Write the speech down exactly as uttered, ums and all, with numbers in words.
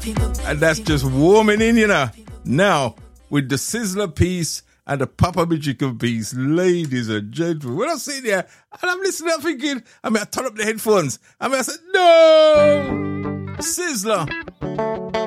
And that's just warming in, you know. Now, with the Sizzler piece and the Papa Chicken piece, ladies and gentlemen, when I sit there and I'm listening, I'm thinking, I mean, I turn up the headphones. I mean, I said, no! Sizzler